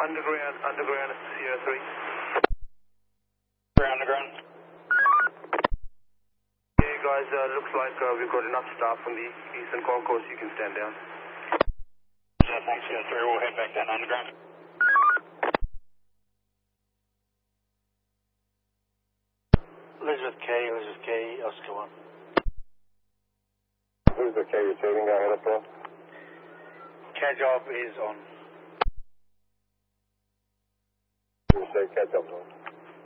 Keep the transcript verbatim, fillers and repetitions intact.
underground, underground, Sierra three. Underground. Yeah, guys, uh, looks like uh, we've got enough staff on the eastern concourse. You can stand down. Yeah, thanks, Sierra three. We'll head back down underground. Elizabeth K, Elizabeth K, Oscar one. Elizabeth K, receiving, go ahead up there. Catch job is on. You say catch up.